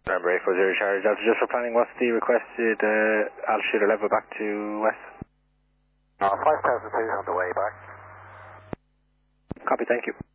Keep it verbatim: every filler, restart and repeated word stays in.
November eight four zero Charlie Delta, just for planning, what's the requested uh, altitude or level back to west? Uh, five thousand feet on the way back. Copy, thank you.